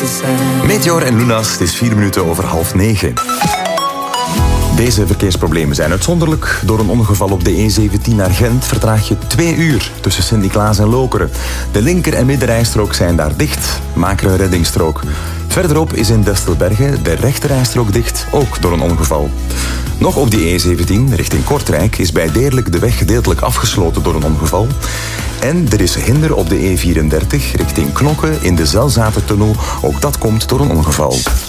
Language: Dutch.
te zijn. Meteor en Lunas, het is 4 minuten over 8:30. Deze verkeersproblemen zijn uitzonderlijk. Door een ongeval op de E17 naar Gent vertraag je 2 uur tussen Sint-Niklaas en Lokeren. De linker- en middenrijstrook zijn daar dicht. Maak er een reddingsstrook. Verderop is in Destelbergen de rechterrijstrook dicht, ook door een ongeval. Nog op die E17 richting Kortrijk is bij Deerlijk de weg gedeeltelijk afgesloten door een ongeval. En er is hinder op de E34 richting Knokke in de Zelzatertunnel. Ook dat komt door een ongeval.